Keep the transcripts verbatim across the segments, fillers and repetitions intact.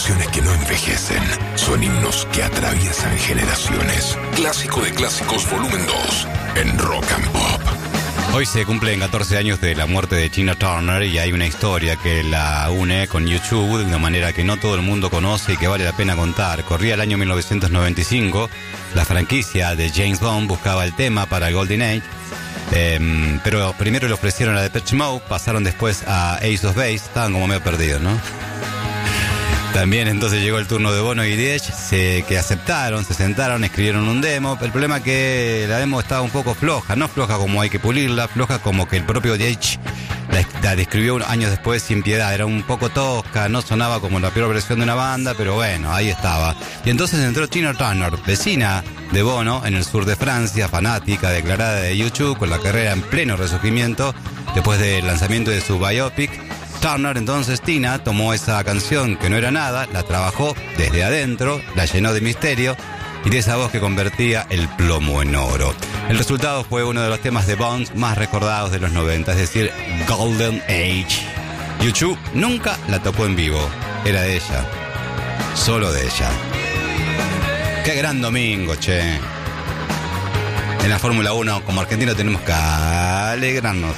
canciones que no envejecen. Son himnos que atraviesan generaciones. Clásico de clásicos volumen dos en Rock and Pop. Hoy se cumplen catorce años de la muerte de Tina Turner y hay una historia que la une con U dos de una manera que no todo el mundo conoce y que vale la pena contar. Corría el año mil novecientos noventa y cinco, la franquicia de James Bond buscaba el tema para Golden Age, eh, pero primero le ofrecieron a Depeche Mode, pasaron después a Ace of Base, estaban como medio perdidos, ¿no? También entonces llegó el turno de Bono y The Edge, se, que aceptaron, se sentaron, escribieron un demo. El problema es que la demo estaba un poco floja, no floja como hay que pulirla, floja como que el propio The Edge la, la describió unos años después sin piedad. Era un poco tosca, no sonaba como la peor versión de una banda, pero bueno, ahí estaba. Y entonces entró Tina Turner, vecina de Bono, en el sur de Francia, fanática declarada de U dos, con la carrera en pleno resurgimiento después del lanzamiento de su biopic. Turner, entonces Tina, tomó esa canción que no era nada, la trabajó desde adentro, la llenó de misterio y de esa voz que convertía el plomo en oro. El resultado fue uno de los temas de Bond más recordados de los noventa, es decir, Golden Age. U dos nunca la tocó en vivo, era de ella, solo de ella. ¡Qué gran domingo, che! En la Fórmula uno, como argentinos, tenemos que alegrarnos.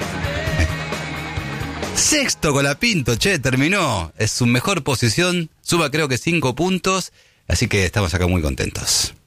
Sexto Colapinto, che, terminó. Es su mejor posición. Suba creo que cinco puntos. Así que estamos acá muy contentos.